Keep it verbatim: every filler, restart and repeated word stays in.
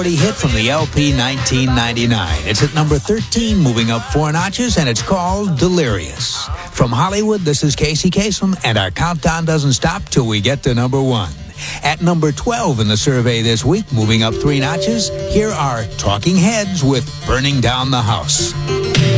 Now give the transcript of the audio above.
forty hit from the L P nineteen ninety-nine. It's at number thirteen, moving up four notches, and it's called Delirious. From Hollywood, this is Casey Kasem, and our countdown doesn't stop till we get to number one. At number twelve in the survey this week, moving up three notches, here are Talking Heads with Burning Down the House.